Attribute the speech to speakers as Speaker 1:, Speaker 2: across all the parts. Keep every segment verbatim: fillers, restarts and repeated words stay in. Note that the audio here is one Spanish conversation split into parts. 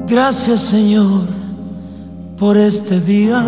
Speaker 1: Gracias, Señor, por este día.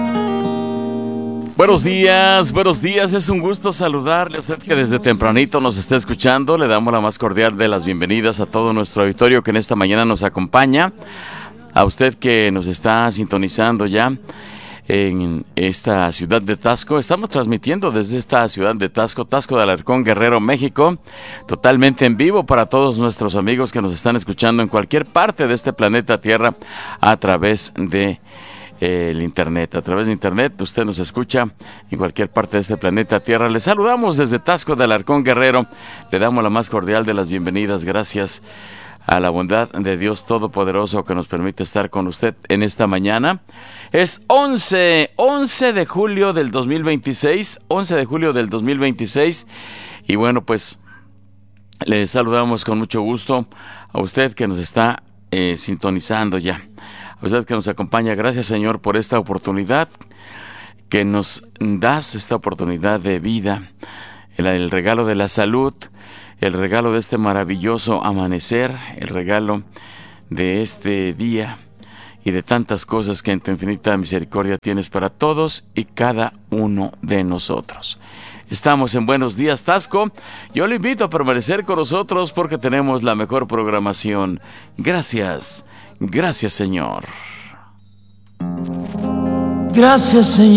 Speaker 2: Buenos días, buenos días, es un gusto saludarle a usted que desde tempranito nos está escuchando. Le damos la más cordial de las bienvenidas a todo nuestro auditorio que en esta mañana nos acompaña. A usted que nos está sintonizando ya en esta ciudad de Taxco. Estamos transmitiendo desde esta ciudad de Taxco, Taxco de Alarcón, Guerrero, México, totalmente en vivo para todos nuestros amigos que nos están escuchando en cualquier parte de este planeta Tierra a través de eh, el internet. A través de internet usted nos escucha en cualquier parte de este planeta Tierra. Le saludamos desde Taxco de Alarcón, Guerrero. Le damos la más cordial de las bienvenidas. Gracias a la bondad de Dios Todopoderoso que nos permite estar con usted en esta mañana. Es once, once de julio del dos mil veintiséis, once de julio del dos mil veintiséis, y bueno, pues le saludamos con mucho gusto a usted que nos está eh, sintonizando ya, a usted que nos acompaña. Gracias, Señor, por esta oportunidad que nos das, esta oportunidad de vida, el, el regalo de la salud, el regalo de este maravilloso amanecer, el regalo de este día y de tantas cosas que en tu infinita misericordia tienes para todos y cada uno de nosotros. Estamos en Buenos Días, Taxco. Yo le invito a permanecer con nosotros porque tenemos la mejor programación. Gracias, gracias, Señor.
Speaker 1: Gracias, Señor.